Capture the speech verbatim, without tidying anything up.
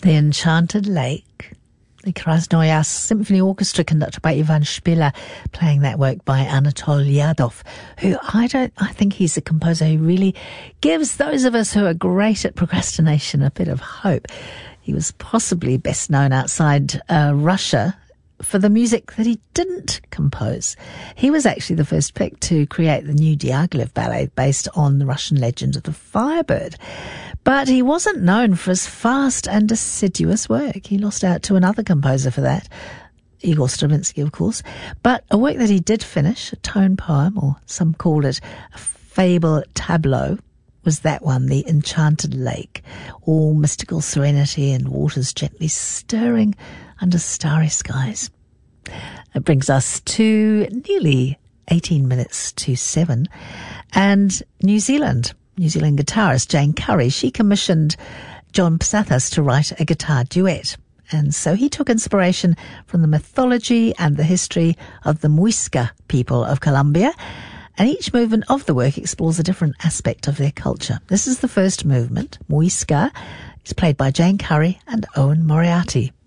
The Enchanted Lake, the Krasnoyarsk Symphony Orchestra conducted by Ivan Spiller, playing that work by Anatol Yadov, who I don't, I think he's a composer who really gives those of us who are great at procrastination a bit of hope. He was possibly best known outside uh, Russia for the music that he didn't compose. He was actually the first pick to create the new Diaghilev ballet based on the Russian legend of the Firebird. But he wasn't known for his fast and assiduous work. He lost out to another composer for that, Igor Stravinsky, of course. But a work that he did finish, a tone poem, or some called it a fable tableau, was that one, The Enchanted Lake. All mystical serenity and waters gently stirring under starry skies. It brings us to nearly eighteen minutes to seven. And New Zealand. New Zealand guitarist Jane Curry, she commissioned John Psathas to write a guitar duet. And so he took inspiration from the mythology and the history of the Muisca people of Colombia. And each movement of the work explores a different aspect of their culture. This is the first movement, Muisca. It's played by Jane Curry and Owen Moriarty.